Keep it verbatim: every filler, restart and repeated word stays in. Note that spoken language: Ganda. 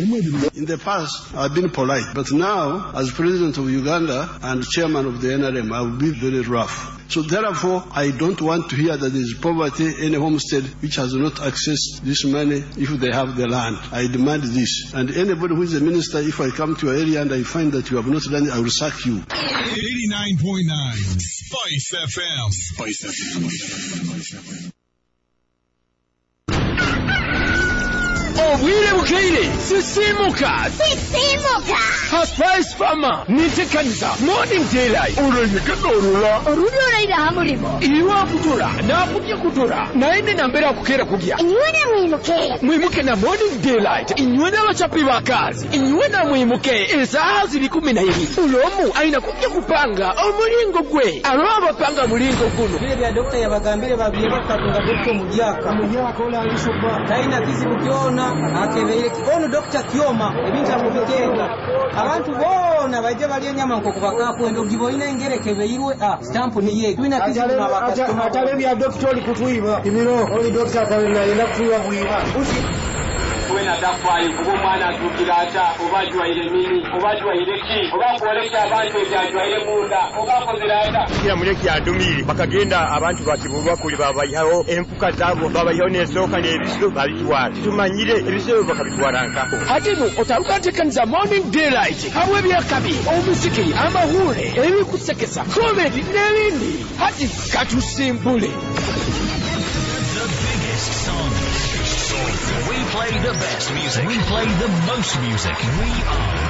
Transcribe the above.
In the past, I've been polite, but now, as president of Uganda and chairman of the N R M, I will be very rough. So therefore, I don't want to hear that there is poverty in a homestead which has not accessed this money if they have the land. I demand this. And anybody who is a minister, if I come to your area and I find that you have not done it, I will sack you. eighty-nine point nine Spice F M. Spice F M. Obwire bukeire sisimuka sisimuka ha Spice Farmer nitekaniza morning daylight olonyekegorula olulyoraira hamulimo iwa kutura na kujya kutura na ine nambera kukera kugya inywe na mwimuke mwimuke na morning daylight inywe na bachapi bakazi inywe na mwimuke esaha ziri kumi na ibiri ulomu aina kujya kupanga omulingo gwe alwaba panga mulingo guno bile bya dokta yabagambire babye bakatunga dokto mujaka mujaka ola alishoba taina kizibu kyona akebeye ono dokta Kioma ebintu akubitenda abantu bona baje bali nyama nko kubakapo endo giboina ingerekebe irwe ah stamp ni ye twina kizibu na bakastoma atale bya dokta oli kutuiba imiro oli dokta kwa yenda kutuiba buiba wena dafai kubo mwana tukirata obajwa ile mini obajwa ile ki obakoleka abantu ebyajwa ile munda obakozeraida kira muleki adumiri bakagenda abantu bakibulwa kuli babayihawo empuka zabo babayihawo nesoka nebiso babitwala tumanyire ebiso bakabitwalanka ate no otarukatekaniza morning daylight habwe byakabi omusiki amahule ebikusekesa comedy n'ebindi hati katusimbule. We play the best music. We play the most music. We are